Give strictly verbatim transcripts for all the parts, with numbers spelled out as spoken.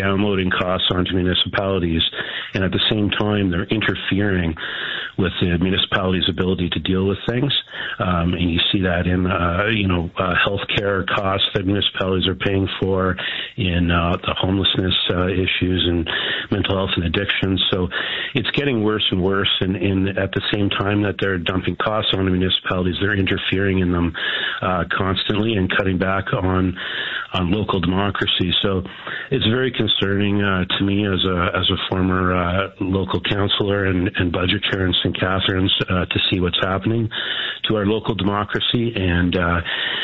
downloading costs onto municipalities, and at the same time they're interfering with the municipality's ability to deal with things. Um, and you see that in, uh, you know, uh, healthcare costs that municipalities are paying for, in uh, the homelessness uh, issues and mental health and addiction. So it's getting worse and worse. And, and at the same time that they're dumping costs on the municipalities, they're interfering in them uh, constantly and cutting back on on local democracy. So it's very concerning uh, to me as a as a former uh, local councillor and, and budget chair in Saint Catharines uh, to see what's happening to our local democracy and uh,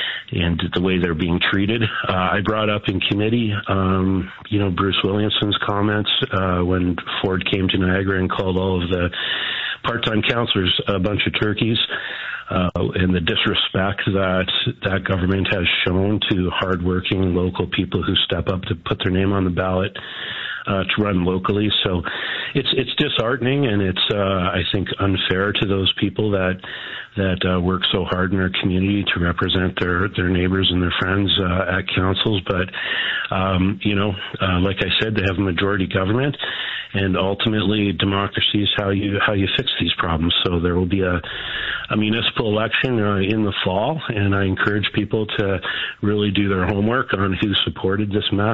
and the way they're being treated. Uh, I brought up in committee, um, you know, Bruce Williamson's comments uh, when Ford came to Niagara and called all of the part-time councillors a bunch of turkeys. Uh, and the disrespect that that government has shown to hardworking local people who step up to put their name on the ballot uh, to run locally. So it's it's disheartening, and it's uh, I think unfair to those people that that uh, work so hard in our community to represent their their neighbors and their friends uh, at councils. But um, you know, uh, like I said, they have a majority government. And ultimately, democracy is how you how you fix these problems. So there will be a, a municipal election uh, in the fall, and I encourage people to really do their homework on who supported this mess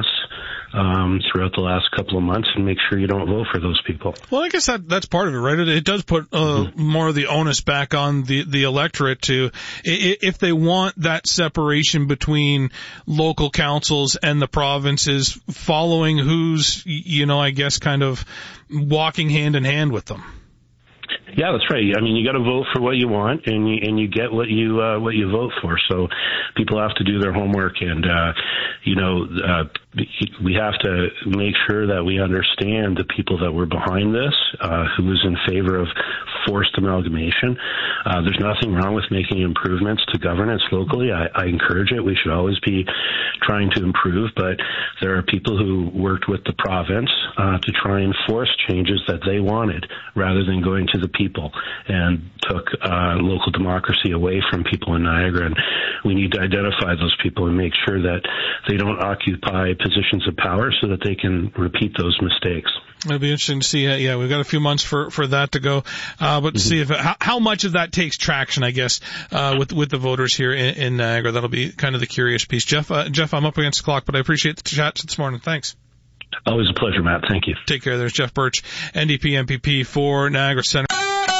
um, throughout the last couple of months, and make sure you don't vote for those people. Well, I guess that that's part of it, right? It, it does put uh, mm-hmm. more of the onus back on the the electorate to, if they want that separation between local councils and the provinces, following who's, you know, I guess kind of walking hand in hand with them. Yeah, that's right. I mean, you got to vote for what you want, and you, and you get what you uh, what you vote for. So people have to do their homework, and uh, you know, uh, we have to make sure that we understand the people that were behind this, uh, who was in favor of forced amalgamation. Uh, there's nothing wrong with making improvements to governance locally. I, I encourage it. We should always be trying to improve, but there are people who worked with the province uh, to try and force changes that they wanted, rather than going to the people, and took uh, local democracy away from people in Niagara. And we need to identify those people and make sure that they don't occupy positions of power so that they can repeat those mistakes. It'll be interesting to see. Uh, yeah, we've got a few months for, for that to go, uh, but to mm-hmm. see if how, how much of that takes traction, I guess, uh, with with the voters here in, in Niagara. That'll be kind of the curious piece. Jeff, uh, Jeff, I'm up against the clock, but I appreciate the chat this morning. Thanks. Always a pleasure, Matt. Thank you. Take care. There's Jeff Birch, N D P M P P for Niagara Centre.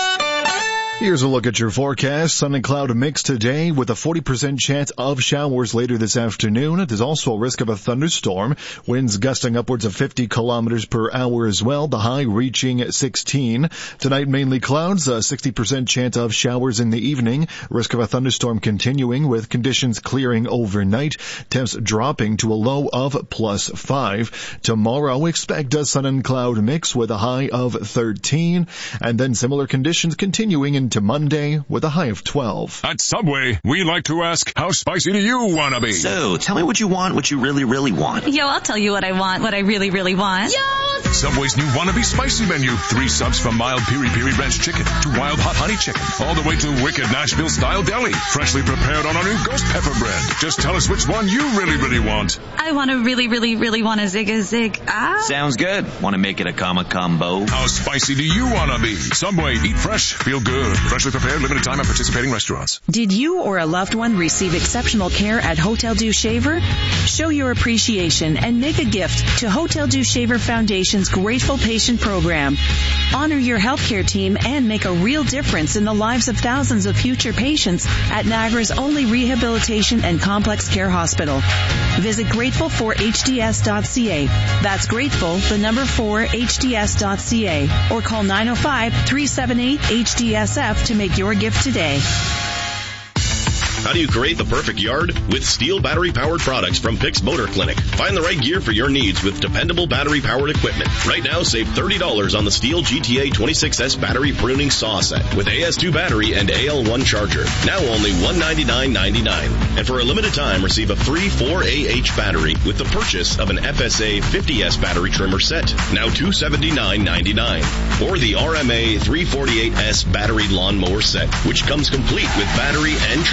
Here's a look at your forecast. Sun and cloud mix today with a forty percent chance of showers later this afternoon. There's also a risk of a thunderstorm. Winds gusting upwards of fifty kilometers per hour as well. The high reaching sixteen. Tonight, mainly clouds. A sixty percent chance of showers in the evening. Risk of a thunderstorm continuing with conditions clearing overnight. Temps dropping to a low of plus five. Tomorrow, expect a sun and cloud mix with a high of thirteen. And then similar conditions continuing in to Monday with a high of twelve. At Subway, we like to ask, how spicy do you want to be? So, tell me what you want, what you really, really want. Yo, I'll tell you what I want, what I really, really want. Yo! Subway's new Wannabe Spicy menu. Three subs from mild piri-piri ranch chicken to wild hot honey chicken, all the way to wicked Nashville-style deli, freshly prepared on our new ghost pepper bread. Just tell us which one you really, really want. I want to really, really, really want a zig a zig. Ah. Sounds good. Want to make it a comma combo? How spicy do you want to be? Subway, eat fresh, feel good. Freshly prepared, limited time at participating restaurants. Did you or a loved one receive exceptional care at Hotel Dieu Shaver? Show your appreciation and make a gift to Hotel Dieu Shaver Foundation's Grateful Patient Program. Honor your healthcare team and make a real difference in the lives of thousands of future patients at Niagara's only rehabilitation and complex care hospital. Visit grateful for H D S dot C A. That's grateful, the number four, H D S dot C A. Or call nine oh five, three seven eight, H D S F to make your gift today. How do you create the perfect yard? With Steel battery-powered products from Pix Motor Clinic. Find the right gear for your needs with dependable battery-powered equipment. Right now, save thirty dollars on the Steel G T A twenty-six S battery pruning saw set with A S two battery and A L one charger. Now only one hundred ninety-nine ninety-nine. And for a limited time, receive a free four A H battery with the purchase of an F S A fifty S battery trimmer set. Now two hundred seventy-nine ninety-nine. Or the R M A three forty-eight S battery lawnmower set, which comes complete with battery and charger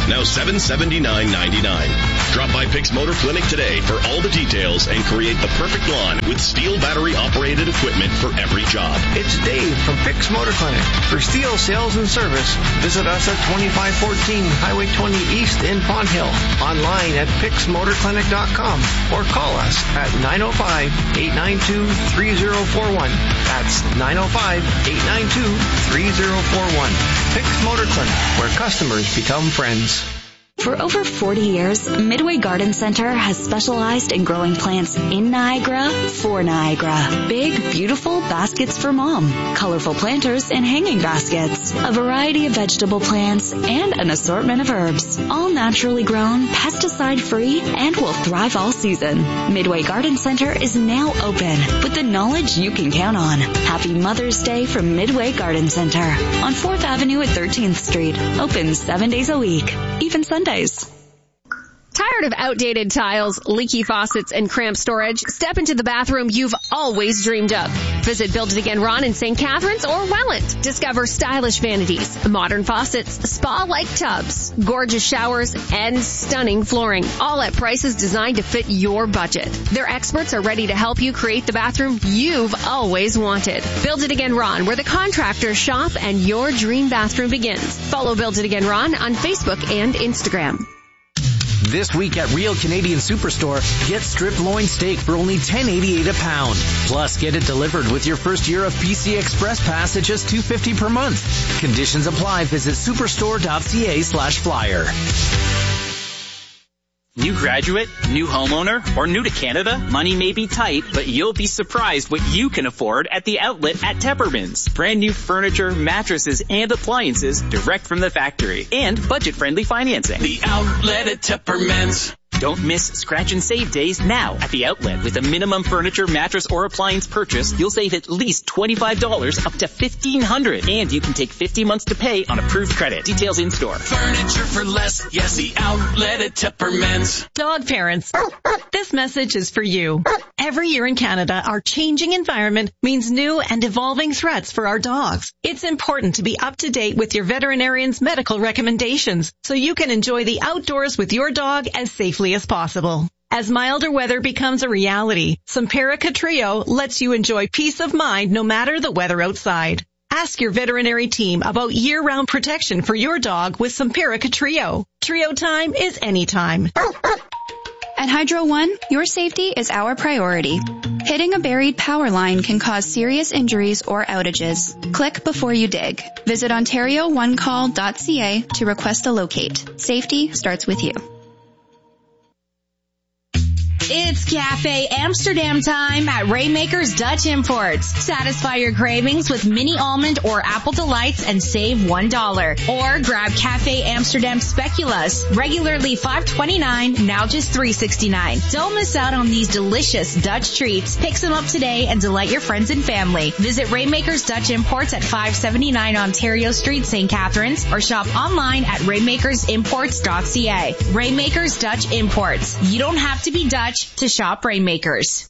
now seven hundred seventy-nine dollars and ninety-nine cents. Drop by Pix Motor Clinic today for all the details and create the perfect lawn with Steel battery-operated equipment for every job. It's Dave from Pix Motor Clinic. For Steel sales and service, visit us at twenty-five fourteen Highway twenty East in Pond Hill. Online at pix motor clinic dot com or call us at nine oh five, eight nine two, three oh four one. That's nine oh five, eight nine two, three oh four one. Pix Motor Clinic, where customers become friends. For over forty years, Midway Garden Center has specialized in growing plants in Niagara for Niagara. Big, beautiful baskets for mom, colorful planters and hanging baskets, a variety of vegetable plants, and an assortment of herbs. All naturally grown, pesticide-free, and will thrive all season. Midway Garden Center is now open with the knowledge you can count on. Happy Mother's Day from Midway Garden Center on fourth Avenue at thirteenth Street. Open seven days a week, even Sundays. Tired of outdated tiles, leaky faucets, and cramped storage? Step into the bathroom you've always dreamed of. Visit Build It Again Ron in Saint Catharines or Welland. Discover stylish vanities, modern faucets, spa-like tubs, gorgeous showers, and stunning flooring, all at prices designed to fit your budget. Their experts are ready to help you create the bathroom you've always wanted. Build It Again Ron, where the contractors shop and your dream bathroom begins. Follow Build It Again Ron on Facebook and Instagram. This week at Real Canadian Superstore, get strip loin steak for only ten eighty-eight a pound. Plus, get it delivered with your first year of P C Express Pass at just two fifty per month. Conditions apply. Visit superstore.ca slash flyer. New graduate, new homeowner, or new to Canada? Money may be tight, but you'll be surprised what you can afford at the outlet at Tepperman's. Brand new furniture, mattresses, and appliances direct from the factory. And budget-friendly financing. The outlet at Tepperman's. Don't miss Scratch and Save days now at the outlet. With a minimum furniture, mattress, or appliance purchase, you'll save at least twenty-five dollars up to fifteen hundred dollars. And you can take fifty months to pay on approved credit. Details in store. Furniture for less. Yes, the outlet at Tepperman's. Dog parents, this message is for you. Every year in Canada, our changing environment means new and evolving threats for our dogs. It's important to be up to date with your veterinarian's medical recommendations so you can enjoy the outdoors with your dog as safely as possible. As milder weather becomes a reality, Simparica Trio lets you enjoy peace of mind no matter the weather outside. Ask your veterinary team about year-round protection for your dog with Simparica Trio. Trio time is anytime. At Hydro One, your safety is our priority. Hitting a buried power line can cause serious injuries or outages. Click before you dig. Visit ontario one call dot c a to request a locate. Safety starts with you. It's Cafe Amsterdam time at Rainmakers Dutch Imports. Satisfy your cravings with mini almond or apple delights and save one dollar. Or grab Cafe Amsterdam Speculas, regularly five twenty-nine, now just three sixty-nine. Don't miss out on these delicious Dutch treats. Pick some up today and delight your friends and family. Visit Rainmakers Dutch Imports at five seventy-nine Ontario Street, Saint Catharines, or shop online at rainmakers imports dot c a. Rainmakers Dutch Imports. You don't have to be Dutch to shop Rainmakers.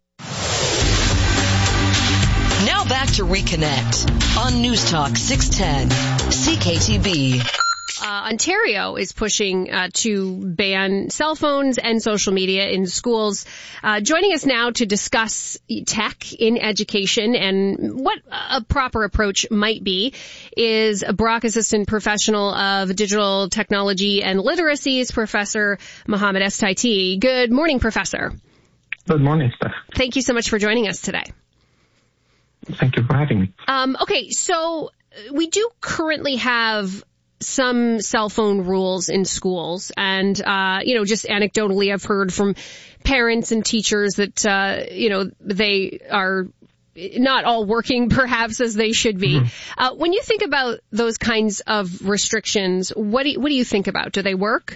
Now back to Reconnect on News Talk six ten C K T B. Uh, Ontario is pushing uh, to ban cell phones and social media in schools. Uh, joining us now to discuss tech in education and what a proper approach might be is a Brock Assistant Professional of Digital Technology and Literacies, Professor Mohammed Estaiti. Good morning, Professor. Good morning, Steph. Thank you so much for joining us today. Thank you for having me. Um, okay, so we do currently have some cell phone rules in schools. And, uh, you know, just anecdotally, I've heard from parents and teachers that, uh, you know, they are not all working perhaps as they should be. Mm-hmm. Uh, when you think about those kinds of restrictions, what do you, what do you think about? Do they work?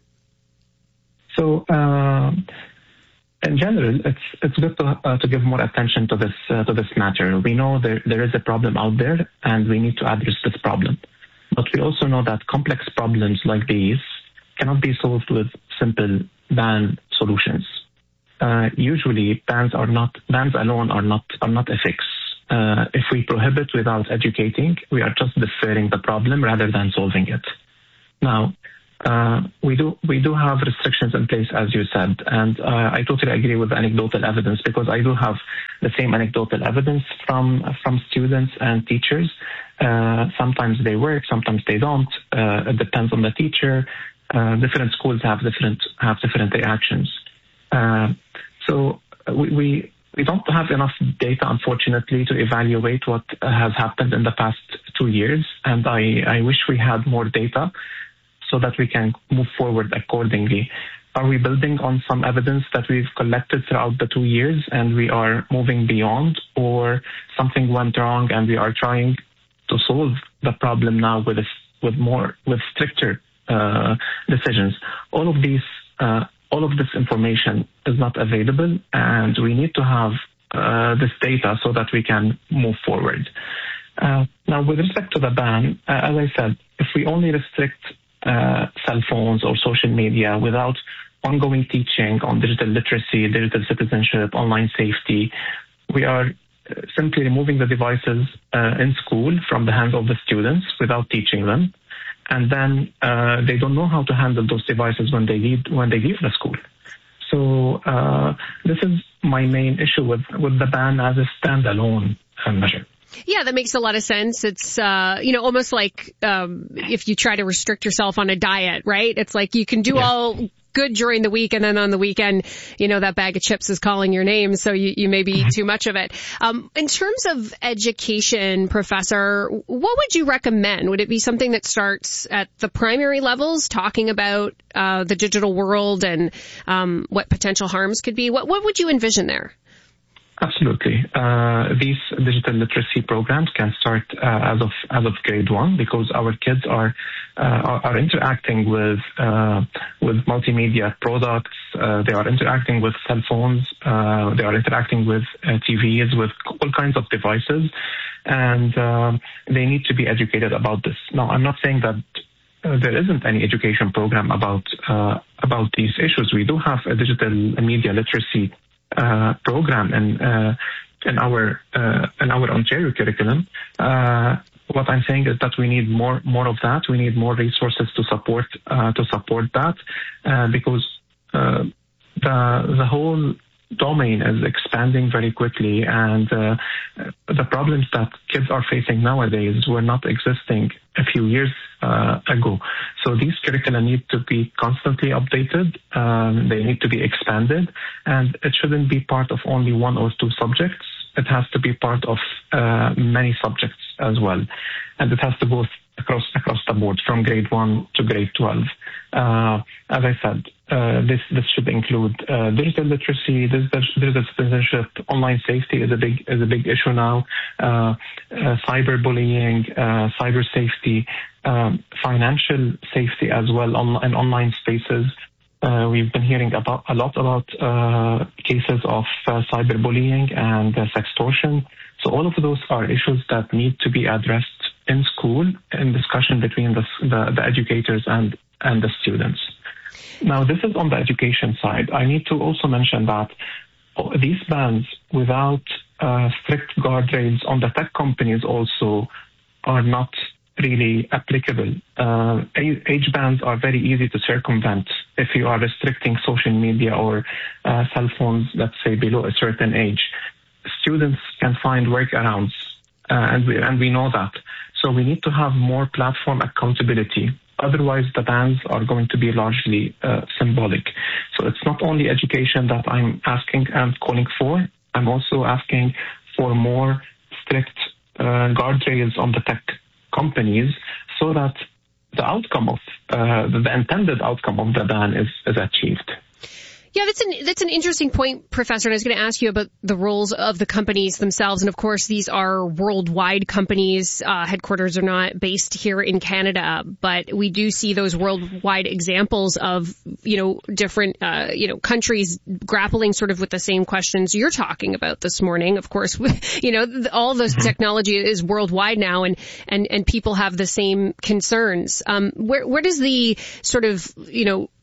So, uh, in general, it's it's good to uh, to give more attention to this uh, to this matter. We know there there is a problem out there, and we need to address this problem. But we also know that complex problems like these cannot be solved with simple ban solutions. Uh, usually, bans are not bans alone are not are not a fix. Uh, if we prohibit without educating, we are just deferring the problem rather than solving it. Now, Uh, we do we do have restrictions in place, as you said, and uh, I totally agree with the anecdotal evidence, because I do have the same anecdotal evidence from from students and teachers. Uh, sometimes they work, sometimes they don't. Uh, it depends on the teacher. Uh, different schools have different have different reactions. Uh, so we, we we don't have enough data, unfortunately, to evaluate what has happened in the past two years, and I, I wish we had more data so that we can move forward accordingly. Are we building on some evidence that we've collected throughout the two years and we are moving beyond, or something went wrong and we are trying to solve the problem now with a, with more with stricter uh, decisions? All of these, uh, all of this information is not available, and we need to have uh, this data so that we can move forward. Uh, now, with respect to the ban, uh, as I said, if we only restrict uh, cell phones or social media without ongoing teaching on digital literacy, digital citizenship, online safety, we are simply removing the devices uh, in school from the hands of the students without teaching them, and then uh, they don't know how to handle those devices when they leave when they leave the school. So uh, this is my main issue with with the ban as a standalone uh, measure. Yeah, that makes a lot of sense. It's, uh, you know, almost like, um, if you try to restrict yourself on a diet, right? It's like you can do yeah. all good during the week, and then on the weekend, you know, that bag of chips is calling your name, so you, you may be mm-hmm. too much of it. Um, in terms of education, Professor, what would you recommend? Would it be something that starts at the primary levels, talking about, uh, the digital world and, um, what potential harms could be? What, what would you envision there? Absolutely. Uh, these digital literacy programs can start uh, as of as of grade one, because our kids are uh, are, are interacting with uh, with multimedia products. Uh, they are interacting with cell phones. Uh, they are interacting with uh, T Vs, with all kinds of devices, and uh, they need to be educated about this. Now, I'm not saying that Uh, there isn't any education program about uh, about these issues. We do have a digital media literacy uh, program in uh, in our uh, in our Ontario curriculum. Uh, what I'm saying is that we need more more of that. We need more resources to support uh, to support that uh, because uh, the the whole domain is expanding very quickly, and uh, the problems that kids are facing nowadays were not existing a few years uh, ago. So these curricula need to be constantly updated. Um, they need to be expanded, and it shouldn't be part of only one or two subjects. It has to be part of uh, many subjects as well, and it has to go across across the board from grade one to grade twelve. Uh, as I said, uh, this this should include uh, digital literacy, digital, digital citizenship, online safety is a big is a big issue now. Uh, uh, cyberbullying, uh, cyber safety, um, financial safety as well on, in online spaces. Uh, we've been hearing about a lot about uh, cases of uh, cyberbullying and uh, sextortion. So all of those are issues that need to be addressed in school in discussion between the, the, the educators and, and the students. Now, this is on the education side. I need to also mention that these bans, without uh, strict guardrails on the tech companies also, are not really applicable. Uh, age bans are very easy to circumvent if you are restricting social media or uh, cell phones, let's say, below a certain age. Students can find workarounds, uh, and, we, and we know that. So we need to have more platform accountability. Otherwise, the bans are going to be largely uh, symbolic. So it's not only education that I'm asking and calling for. I'm also asking for more strict uh, guardrails on the tech companies so that the outcome of, uh, the intended outcome of the ban is, is achieved. Yeah, that's an that's an interesting point, Professor, and I was going to ask you about the roles of the companies themselves. And of course, these are worldwide companies. Uh, headquarters are not based here in Canada, but we do see those worldwide examples of, you know, different, uh, you know, countries grappling sort of with the same questions you're talking about this morning. Of course, you know, all this technology is worldwide now, and, and, and people have the same concerns. Um, where, where does the sort of, you know,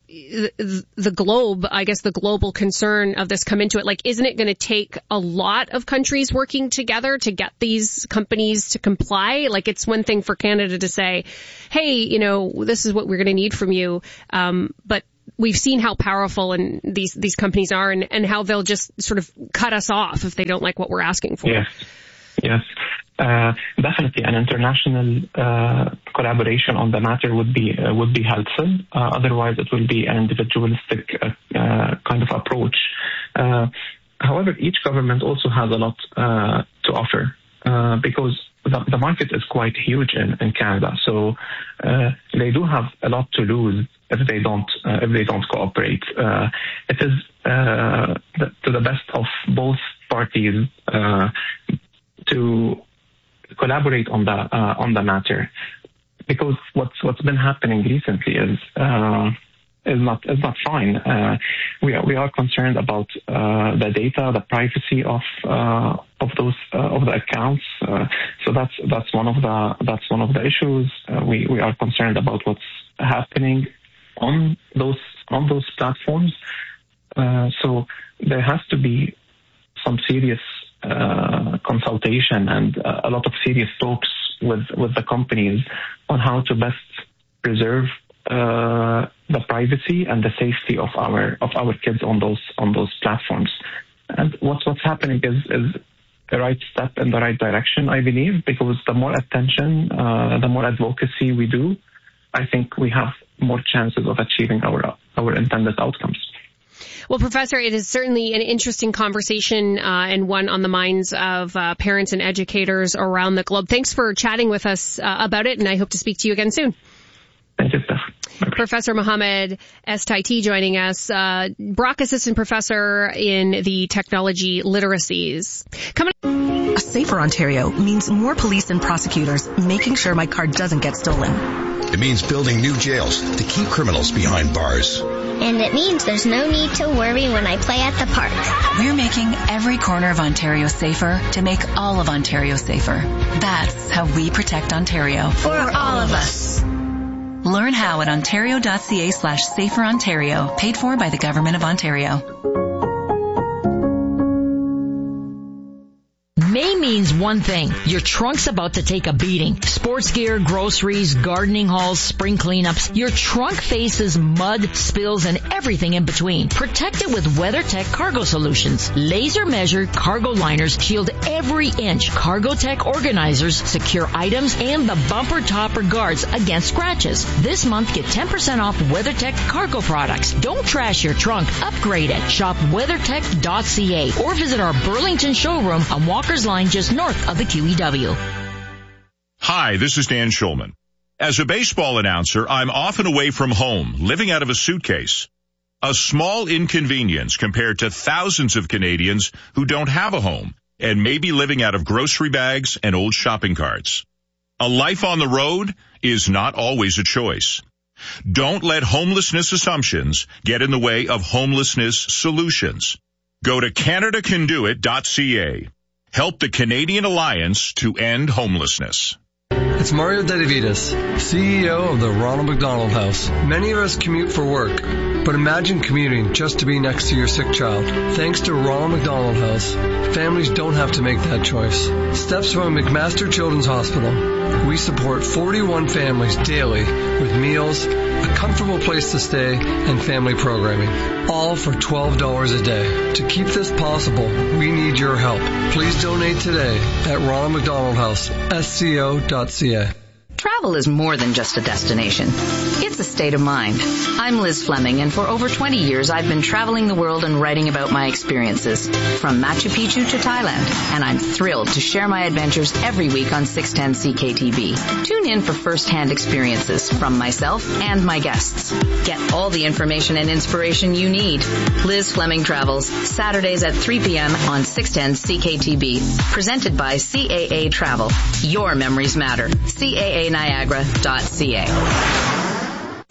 the globe, I guess the global concern of this come into it? Like, isn't it going to take a lot of countries working together to get these companies to comply? Like, it's one thing for Canada to say, hey, you know, this is what we're going to need from you. Um, but we've seen how powerful and these, these companies are and, and how they'll just sort of cut us off if they don't like what we're asking for. Yes. Yes. Uh, definitely an international uh, collaboration on the matter would be uh, would be helpful. Uh, otherwise, it will be an individualistic uh, uh, kind of approach. Uh, however, each government also has a lot uh, to offer uh, because the, the market is quite huge in, in Canada. So uh, they do have a lot to lose if they don't uh, if they don't cooperate. Uh, it is uh, the, to the best of both parties uh, to collaborate on the uh, on the matter, because what's what's been happening recently is uh, is not is not fine. Uh, we are we are concerned about uh, the data, the privacy of uh, of those uh, of the accounts. Uh, so that's that's one of the that's one of the issues. Uh, we we are concerned about what's happening on those on those platforms. Uh, so there has to be some serious Uh, consultation and uh, a lot of serious talks with, with the companies on how to best preserve uh, the privacy and the safety of our of our kids on those on those platforms. And what's what's happening is is the right step in the right direction, I believe, because the more attention, uh, the more advocacy we do, I think we have more chances of achieving our our intended outcomes. Well, Professor, it is certainly an interesting conversation uh, and one on the minds of uh, parents and educators around the globe. Thanks for chatting with us uh, about it, and I hope to speak to you again soon. Thank you, Steph. Professor Mohamed Es-Taiti joining us, uh, Brock Assistant Professor in the Technology Literacies. Coming A safer Ontario means more police and prosecutors making sure my car doesn't get stolen. It means building new jails to keep criminals behind bars. And it means there's no need to worry when I play at the park. We're making every corner of Ontario safer to make all of Ontario safer. That's how we protect Ontario. For all of us. Learn how at ontario.ca slash safer Ontario, paid for by the Government of Ontario. May means one thing. Your trunk's about to take a beating. Sports gear, groceries, gardening hauls, spring cleanups. Your trunk faces mud, spills, and everything in between. Protect it with WeatherTech Cargo Solutions. Laser measured cargo liners shield every inch. CargoTech organizers secure items and the bumper topper guards against scratches. This month, get ten percent off WeatherTech cargo products. Don't trash your trunk. Upgrade it. Shop weathertech dot c a or visit our Burlington showroom on Walker's Line just north of the Q E W. Hi, this is Dan Schulman. As a baseball announcer, I'm often away from home, living out of a suitcase. A small inconvenience compared to thousands of Canadians who don't have a home and may be living out of grocery bags and old shopping carts. A life on the road is not always a choice. Don't let homelessness assumptions get in the way of homelessness solutions. Go to canada can do it dot c a. Help the Canadian Alliance to end homelessness. It's Mario Dedivitas, C E O of the Ronald McDonald House. Many of us commute for work, but imagine commuting just to be next to your sick child. Thanks to Ronald McDonald House, families don't have to make that choice. Steps from McMaster Children's Hospital. We support forty-one families daily with meals, a comfortable place to stay, and family programming, all for twelve dollars a day. To keep this possible, we need your help. Please donate today at Ronald McDonald House, S C O dot C A. Travel is more than just a destination. It's a state of mind. I'm Liz Fleming, and for over twenty years, I've been traveling the world and writing about my experiences, from Machu Picchu to Thailand, and I'm thrilled to share my adventures every week on six ten C K T V. Tune in for first-hand experiences from myself and my guests. Get all the information and inspiration you need. Liz Fleming Travels, Saturdays at three p.m. on six ten C K T V, presented by C A A Travel. Your memories matter. C A A Niagara dot C A.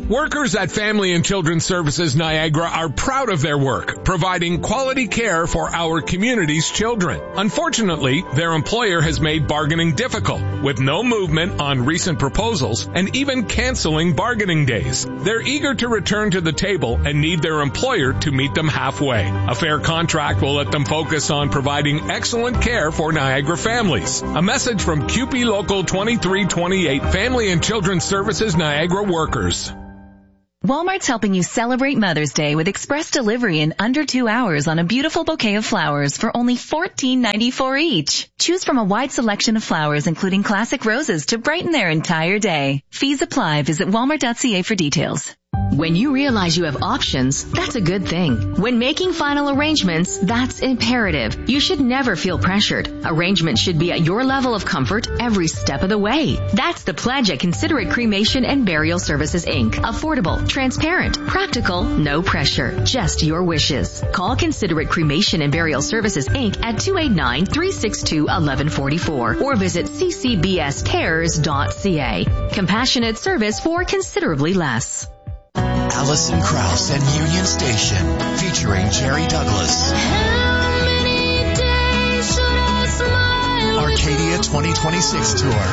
Workers at Family and Children's Services Niagara are proud of their work, providing quality care for our community's children. Unfortunately, their employer has made bargaining difficult, with no movement on recent proposals and even canceling bargaining days. They're eager to return to the table and need their employer to meet them halfway. A fair contract will let them focus on providing excellent care for Niagara families. A message from Q P Local twenty-three twenty-eight Family and Children's Services Niagara workers. Walmart's helping you celebrate Mother's Day with express delivery in under two hours on a beautiful bouquet of flowers for only fourteen ninety-four each. Choose from a wide selection of flowers, including classic roses, to brighten their entire day. Fees apply. Visit walmart dot c a for details. When you realize you have options, that's a good thing. When making final arrangements, that's imperative. You should never feel pressured. Arrangements should be at your level of comfort every step of the way. That's the pledge at Considerate Cremation and Burial Services, Incorporated. Affordable, transparent, practical, no pressure, just your wishes. Call Considerate Cremation and Burial Services, Incorporated at two eight nine, three six two, one one four four or visit c c b s cares dot c a. Compassionate service for considerably less. Alison Krauss and Union Station, featuring Jerry Douglas. Arcadia twenty twenty-six Tour.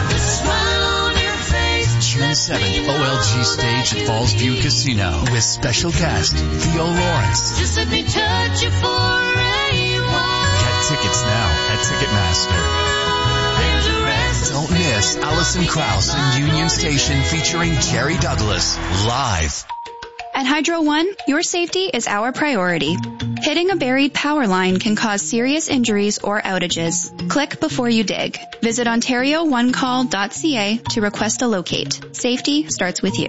June seventh, O L G stage at Falls View Casino with special guest Theo Lawrence. Just let me touch you for a while. Get tickets now at Ticketmaster. Don't miss Alison Krauss and Union Station featuring Jerry Douglas live. At Hydro One, your safety is our priority. Hitting a buried power line can cause serious injuries or outages. Click before you dig. Visit ontario one call dot c a to request a locate. Safety starts with you.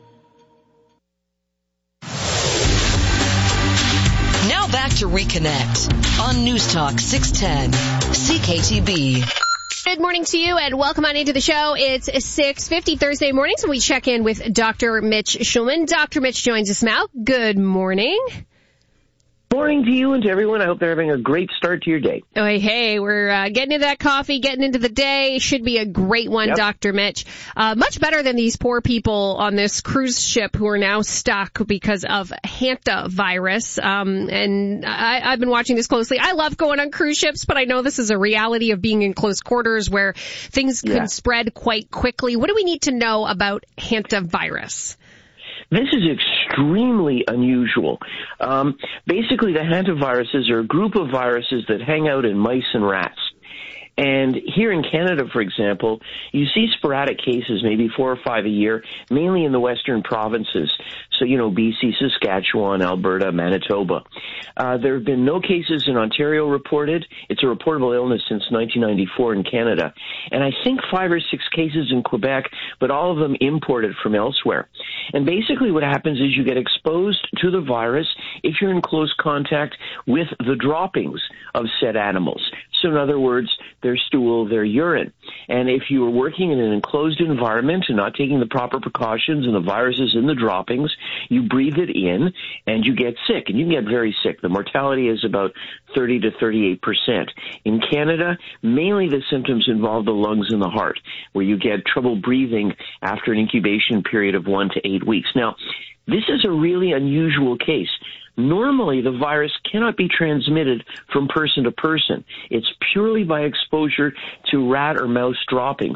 Now back to Reconnect on News Talk six ten C K T B. Good morning to you and welcome on into the show. It's six fifty Thursday morning, so we check in with Doctor Mitch Schulman. Doctor Mitch joins us now. Good morning. Morning to you and to everyone. I hope they're having a great start to your day. Oh, hey, hey, we're uh, getting into that coffee, getting into the day. Should be a great one, yep. Doctor Mitch. Uh, much better than these poor people on this cruise ship who are now stuck because of hantavirus. Um, and I, I've been watching this closely. I love going on cruise ships, but I know this is a reality of being in close quarters where things yeah. can spread quite quickly. What do we need to know about hantavirus? This is extremely unusual. Um, basically, the hantaviruses are a group of viruses that hang out in mice and rats. And here in Canada, for example, you see sporadic cases, maybe four or five a year, mainly in the western provinces. So, you know, B C, Saskatchewan, Alberta, Manitoba. Uh, there have been no cases in Ontario reported. It's a reportable illness since nineteen ninety-four in Canada. And I think five or six cases in Quebec, but all of them imported from elsewhere. And basically what happens is you get exposed to the virus if you're in close contact with the droppings of said animals. So in other words, their stool, their urine. And if you are working in an enclosed environment and not taking the proper precautions and the virus is in the droppings, you breathe it in and you get sick. And you can get very sick. The mortality is about thirty to thirty-eight percent. In Canada, mainly the symptoms involve the lungs and the heart, where you get trouble breathing after an incubation period of one to eight weeks. Now, this is a really unusual case. Normally, the virus cannot be transmitted from person to person. It's purely by exposure to rat or mouse droppings.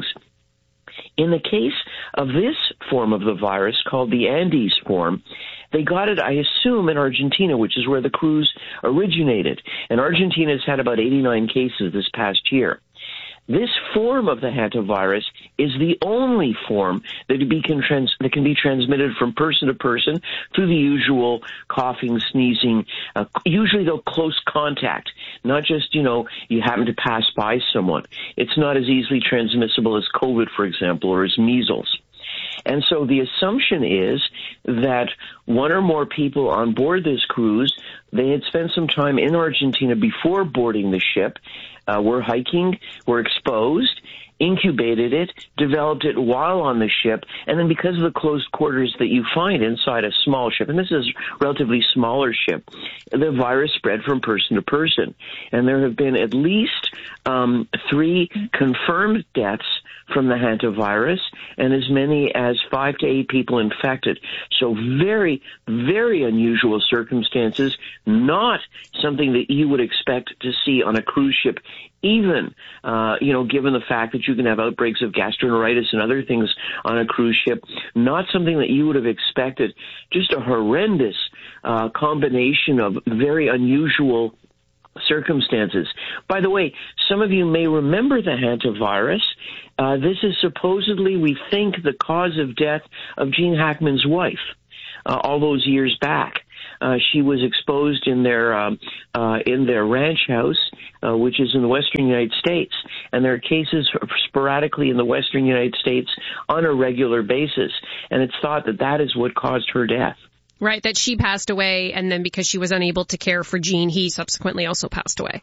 In the case of this form of the virus, called the Andes form, they got it, I assume, in Argentina, which is where the cruise originated. And Argentina has had about eighty-nine cases this past year. This form of the hantavirus is the only form that, be can, trans- that can be transmitted from person to person through the usual coughing, sneezing, uh, usually though close contact, not just, you know, you happen to pass by someone. It's not as easily transmissible as COVID, for example, or as measles. And so the assumption is that one or more people on board this cruise, they had spent some time in Argentina before boarding the ship, uh, were hiking, were exposed, incubated it, developed it while on the ship, and then because of the close quarters that you find inside a small ship, and this is a relatively smaller ship, the virus spread from person to person. And there have been at least um, three confirmed deaths from the hantavirus, and as many as five to eight people infected. So very, very unusual circumstances, not something that you would expect to see on a cruise ship, even, uh, you know, given the fact that you can have outbreaks of gastroenteritis and other things on a cruise ship, not something that you would have expected. Just a horrendous uh, combination of very unusual circumstances. By the way, some of you may remember the hantavirus. Uh, this is supposedly, we think, the cause of death of Gene Hackman's wife uh, all those years back. Uh, she was exposed in their um, uh, in their ranch house, uh, which is in the western United States, and there are cases sporadically in the western United States on a regular basis, and it's thought that that is what caused her death. Right, that she passed away, and then because she was unable to care for Gene, he subsequently also passed away.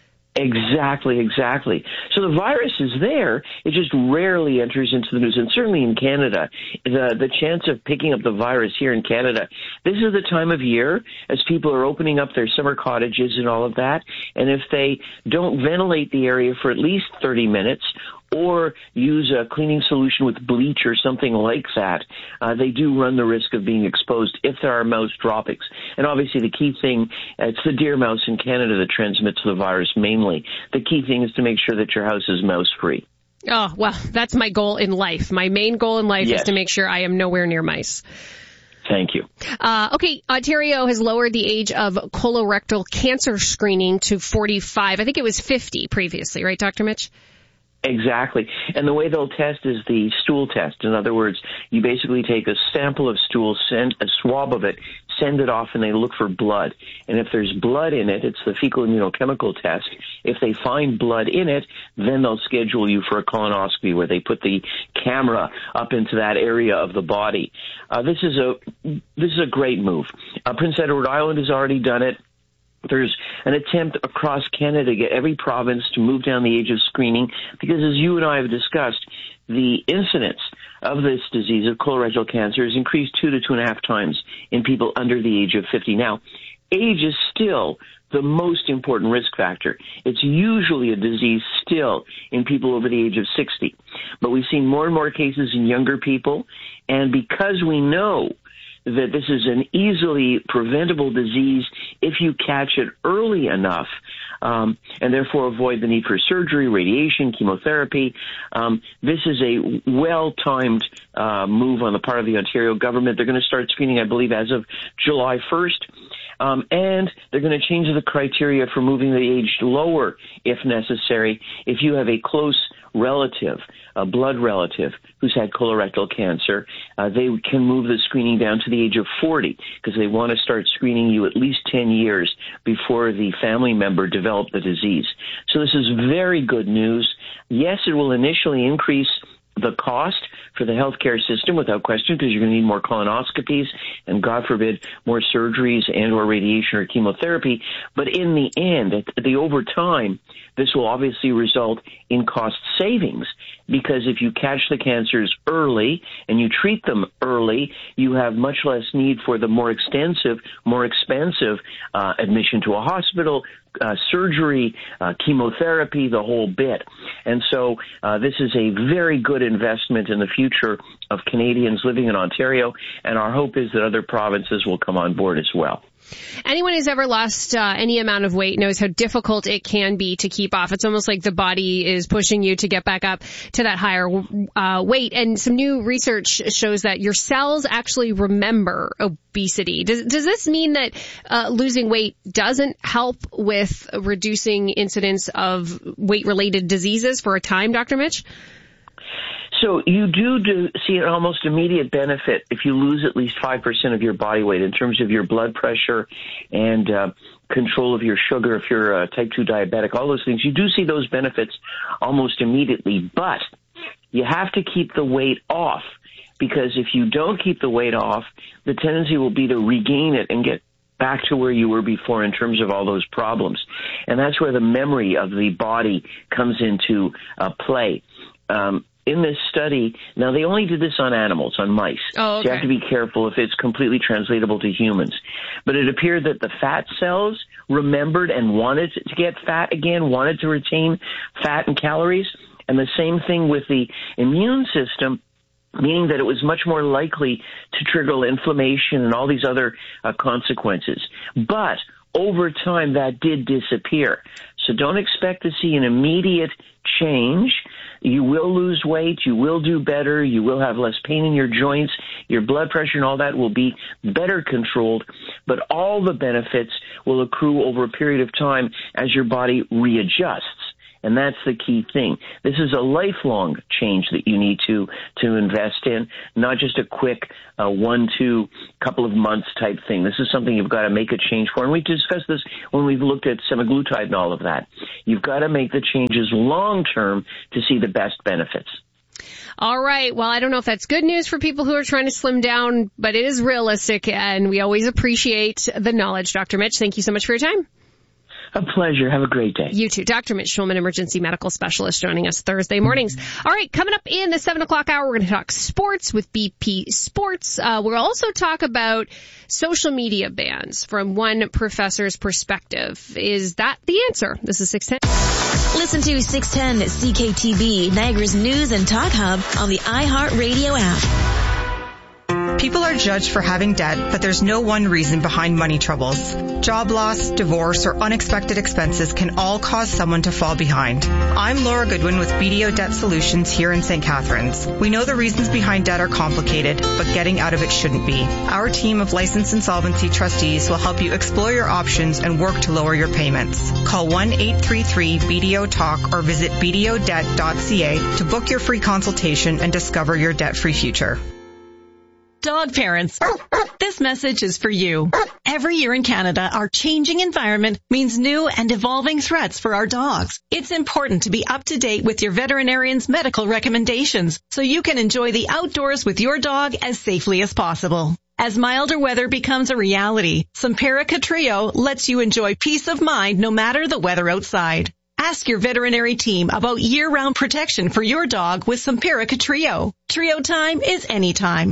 Exactly, exactly. So the virus is there. It just rarely enters into the news. And certainly in Canada, the, the chance of picking up the virus here in Canada, this is the time of year as people are opening up their summer cottages and all of that. And if they don't ventilate the area for at least thirty minutes, or use a cleaning solution with bleach or something like that, uh, they do run the risk of being exposed if there are mouse droppings. And obviously the key thing, uh, it's the deer mouse in Canada that transmits the virus mainly. The key thing is to make sure that your house is mouse-free. Oh, well, that's my goal in life. My main goal in life yes. is to make sure I am nowhere near mice. Thank you. Uh, okay, Ontario has lowered the age of colorectal cancer screening to forty-five. I think it was fifty previously, right, Doctor Mitch? Exactly. And the way they'll test is the stool test. In other words, you basically take a sample of stool, send a swab of it, send it off, and they look for blood. And if there's blood in it, it's the fecal immunochemical test. If they find blood in it, then they'll schedule you for a colonoscopy where they put the camera up into that area of the body. Uh, this is a this is a great move. Uh, Prince Edward Island has already done it. There's an attempt across Canada to get every province to move down the age of screening because, as you and I have discussed, the incidence of this disease of colorectal cancer has increased two to two and a half times in people under the age of fifty. Now, age is still the most important risk factor. It's usually a disease still in people over the age of sixty. But we've seen more and more cases in younger people, and because we know that this is an easily preventable disease if you catch it early enough, um, and therefore avoid the need for surgery, radiation, chemotherapy. Um, this is a well-timed uh, move on the part of the Ontario government. They're going to start screening, I believe, as of July first. Um, and they're going to change the criteria for moving the age lower if necessary. If you have a close relative, a blood relative who's had colorectal cancer, uh, they can move the screening down to the age of forty because they want to start screening you at least ten years before the family member developed the disease. So this is very good news. Yes, it will initially increase the cost for the healthcare system without question because you're going to need more colonoscopies and, God forbid, more surgeries and or radiation or chemotherapy. But in the end, at the over time, this will obviously result in cost savings because if you catch the cancers early and you treat them early, you have much less need for the more extensive, more expensive uh, admission to a hospital, Uh, surgery, uh, chemotherapy, the whole bit. And so uh, this is a very good investment in the future of Canadians living in Ontario, and our hope is that other provinces will come on board as well. Anyone who's ever lost uh, any amount of weight knows how difficult it can be to keep off. It's almost like the body is pushing you to get back up to that higher uh, weight. And some new research shows that your cells actually remember obesity. Does, does this mean that uh, losing weight doesn't help with reducing incidence of weight-related diseases for a time, Doctor Mitch? So you do, do see an almost immediate benefit if you lose at least five percent of your body weight in terms of your blood pressure and uh, control of your sugar if you're a type two diabetic, all those things. You do see those benefits almost immediately, but you have to keep the weight off because if you don't keep the weight off, the tendency will be to regain it and get back to where you were before in terms of all those problems. And that's where the memory of the body comes into uh, play. Um, In this study, now they only did this on animals, on mice. Oh, okay. So you have to be careful if it's completely translatable to humans. But it appeared that the fat cells remembered and wanted to get fat again, wanted to retain fat and calories, And the same thing with the immune system, meaning that it was much more likely to trigger inflammation and all these other uh, consequences. But over time, that did disappear. So don't expect to see an immediate change. You will lose weight. You will do better. You will have less pain in your joints. Your blood pressure and all that will be better controlled. But all the benefits will accrue over a period of time as your body readjusts. And that's the key thing. This is a lifelong change that you need to to invest in, not just a quick uh, one, two, couple of months type thing. This is something you've got to make a change for. And we discussed this when we've looked at semaglutide and all of that. You've got to make the changes long term to see the best benefits. All right. Well, I don't know if that's good news for people who are trying to slim down, but it is realistic, and we always appreciate the knowledge. Doctor Mitch, thank you so much for your time. A pleasure. Have a great day. You too. Doctor Mitch Schulman, emergency medical specialist, joining us Thursday mornings. All right, coming up in the seven o'clock hour, we're going to talk sports with B P Sports. Uh, we'll also talk about social media bans from one professor's perspective. Is that the answer? This is six ten. Listen to six ten C K T B, Niagara's news and talk hub on the iHeartRadio app. People are judged for having debt, but there's no one reason behind money troubles. Job loss, divorce, or unexpected expenses can all cause someone to fall behind. I'm Laura Goodwin with B D O Debt Solutions here in Saint Catharines. We know the reasons behind debt are complicated, but getting out of it shouldn't be. Our team of licensed insolvency trustees will help you explore your options and work to lower your payments. Call one eight three three B D O talk or visit b d o debt dot c a to book your free consultation and discover your debt-free future. Dog parents, this message is for you. Every year in Canada, our changing environment means new and evolving threats for our dogs. It's important to be up to date with your veterinarian's medical recommendations so you can enjoy the outdoors with your dog as safely as possible. As milder weather becomes a reality, Simparica Trio lets you enjoy peace of mind no matter the weather outside. Ask your veterinary team about year-round protection for your dog with Simparica Trio. Trio time is anytime.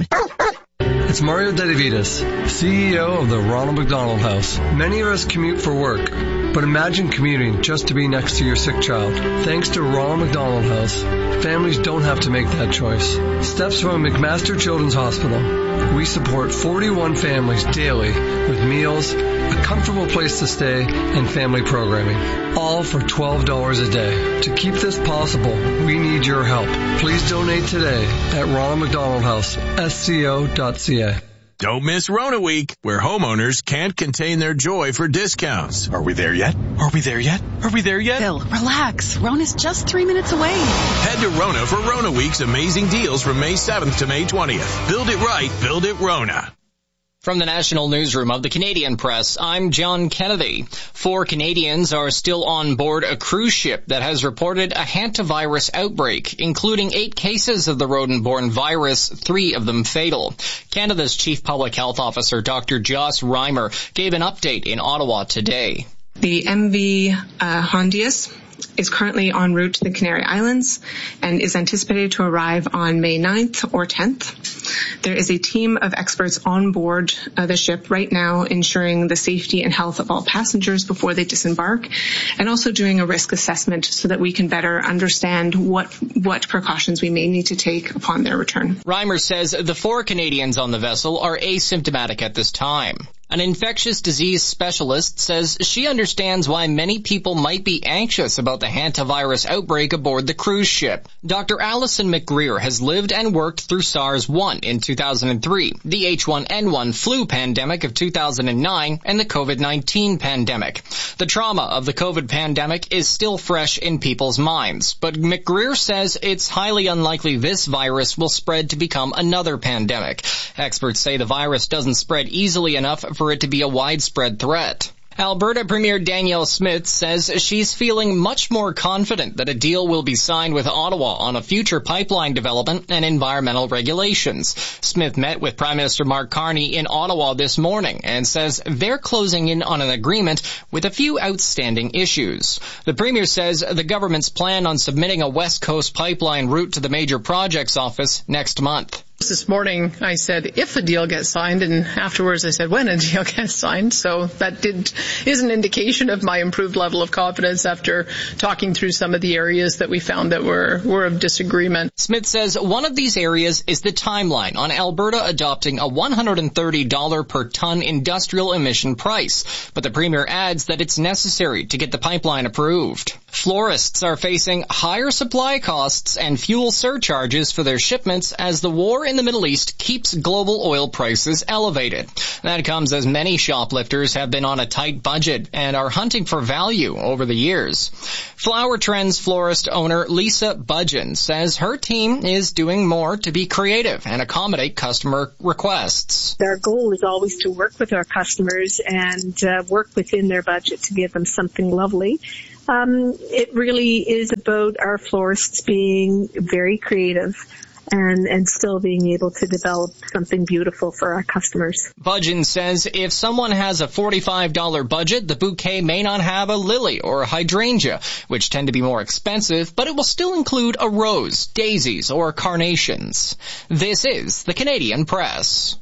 It's Mario Dedivitas, C E O of the Ronald McDonald House. Many of us commute for work, but imagine commuting just to be next to your sick child. Thanks to Ronald McDonald House, families don't have to make that choice. Steps from McMaster Children's Hospital. We support forty-one families daily with meals, a comfortable place to stay, and family programming. All for twelve dollars a day. To keep this possible, we need your help. Please donate today at Ronald McDonald House, S C O dot C A. Don't miss Rona Week, where homeowners can't contain their joy for discounts. Are we there yet? Are we there yet? Are we there yet? Bill, relax. Rona's just three minutes away. Head to Rona for Rona Week's amazing deals from May seventh to May twentieth. Build it right, build it Rona. From the National Newsroom of the Canadian Press, I'm John Kennedy. Four Canadians are still on board a cruise ship that has reported a hantavirus outbreak, including eight cases of the rodent-borne virus, three of them fatal. Canada's Chief Public Health Officer, Doctor Joss Reimer, gave an update in Ottawa today. The M V uh, Hondius is currently en route to the Canary Islands and is anticipated to arrive on May ninth or tenth. There is a team of experts on board uh, the ship right now ensuring the safety and health of all passengers before they disembark, and also doing a risk assessment so that we can better understand what what precautions we may need to take upon their return. Reimer says the four Canadians on the vessel are asymptomatic at this time. An infectious disease specialist says she understands why many people might be anxious about the hantavirus outbreak aboard the cruise ship. Doctor Alison McGreer has lived and worked through SARS one in two thousand three, the H one N one flu pandemic of two thousand nine, and the COVID nineteen pandemic. The trauma of the COVID pandemic is still fresh in people's minds, but McGreer says it's highly unlikely this virus will spread to become another pandemic. Experts say the virus doesn't spread easily enough for it to be a widespread threat. Alberta Premier Danielle Smith says she's feeling much more confident that a deal will be signed with Ottawa on a future pipeline development and environmental regulations. Smith met with Prime Minister Mark Carney in Ottawa this morning and says they're closing in on an agreement with a few outstanding issues. The Premier says the government's plan on submitting a West Coast pipeline route to the Major Projects Office next month. This morning I said if a deal gets signed, and afterwards I said when a deal gets signed. So that did is an indication of my improved level of confidence after talking through some of the areas that we found that were, were of disagreement. Smith says one of these areas is the timeline on Alberta adopting a one hundred thirty dollars per ton industrial emission price. But the Premier adds that it's necessary to get the pipeline approved. Florists are facing higher supply costs and fuel surcharges for their shipments as the war in the Middle East keeps global oil prices elevated. That comes as many shoplifters have been on a tight budget and are hunting for value over the years. Flower Trends florist owner Lisa Budgeon says her team is doing more to be creative and accommodate customer requests. Our goal is always to work with our customers and uh, work within their budget to give them something lovely. Um, it really is about our florists being very creative and, and still being able to develop something beautiful for our customers. Budgeon says if someone has a forty-five dollars budget, the bouquet may not have a lily or a hydrangea, which tend to be more expensive, but it will still include a rose, daisies, or carnations. This is the Canadian Press.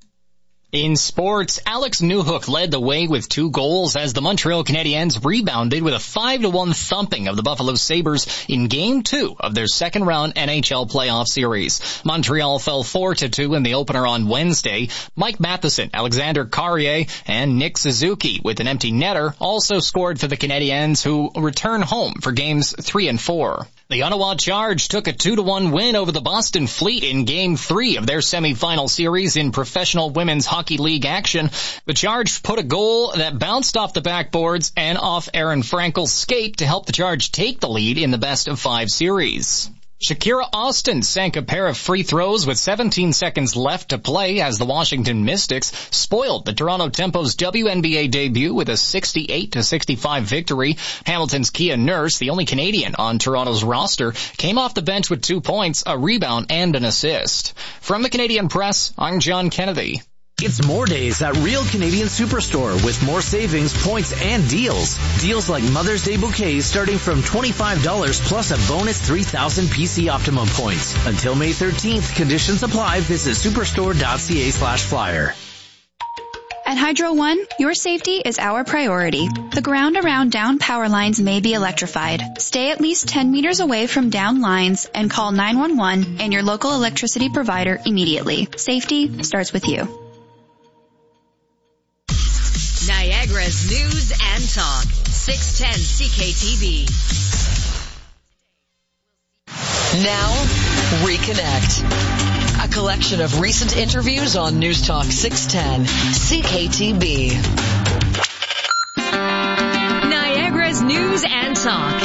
In sports, Alex Newhook led the way with two goals as the Montreal Canadiens rebounded with a five to one thumping of the Buffalo Sabres in Game two of their second-round N H L playoff series. Montreal fell four to two in the opener on Wednesday. Mike Matheson, Alexander Carrier, and Nick Suzuki with an empty netter also scored for the Canadiens, who return home for Games three and four. The Ottawa Charge took a two to one win over the Boston Fleet in Game three of their semifinal series in Professional Women's Hockey League action. The Charge put a goal that bounced off the backboards and off Aaron Frankel's skate to help the Charge take the lead in the best of five series. Shakira Austin sank a pair of free throws with seventeen seconds left to play as the Washington Mystics spoiled the Toronto Tempo's W N B A debut with a sixty-eight to sixty-five victory. Hamilton's Kia Nurse, the only Canadian on Toronto's roster, came off the bench with two points, a rebound, and an assist. From the Canadian Press, I'm John Kennedy. It's more days at Real Canadian Superstore with more savings, points, and deals. Deals like Mother's Day bouquets starting from twenty-five dollars plus a bonus three thousand P C Optimum points. Until May thirteenth, conditions apply. Visit superstore.ca slash flyer. At Hydro One, your safety is our priority. The ground around down power lines may be electrified. Stay at least ten meters away from down lines and call nine one one and your local electricity provider immediately. Safety starts with you. Niagara's News and Talk, six ten C K T V. Now, Reconnect. A collection of recent interviews on News Talk six ten C K T B. Niagara's News and Talk,